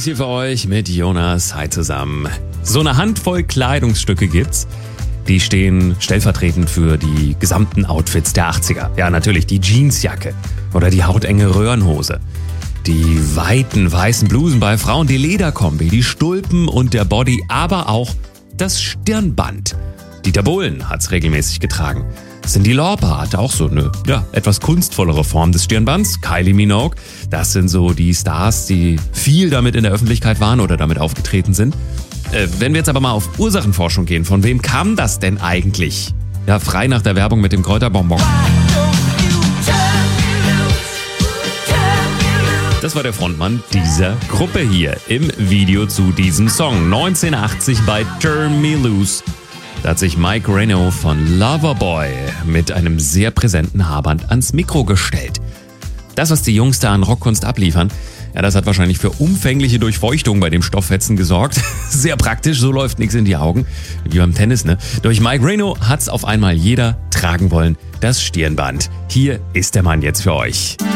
Thies hier für euch mit Jonas. Hi zusammen. So eine Handvoll Kleidungsstücke gibt's. Die stehen stellvertretend für die gesamten Outfits der 80er. Ja, natürlich die Jeansjacke oder die hautenge Röhrenhose. Die weiten weißen Blusen bei Frauen, die Lederkombi, die Stulpen und der Body, aber auch das Stirnband. Dieter Bohlen hat's regelmäßig getragen. Cyndi Lauper hatte auch so eine etwas kunstvollere Form des Stirnbands. Kylie Minogue, das sind so die Stars, die viel damit in der Öffentlichkeit waren oder damit aufgetreten sind. Wenn wir jetzt aber mal auf Ursachenforschung gehen, von wem kam das denn eigentlich? Ja, frei nach der Werbung mit dem Kräuterbonbon. Das war der Frontmann dieser Gruppe hier im Video zu diesem Song. 1980 bei Turn Me Loose. Da hat sich Mike Reno von Loverboy mit einem sehr präsenten Haarband ans Mikro gestellt. Das, was die Jungs da an Rockkunst abliefern, ja, das hat wahrscheinlich für umfängliche Durchfeuchtung bei dem Stofffetzen gesorgt. Sehr praktisch, so läuft nichts in die Augen, wie beim Tennis, ne? Durch Mike Reno hat's auf einmal jeder tragen wollen, das Stirnband. Hier ist der Mann jetzt für euch.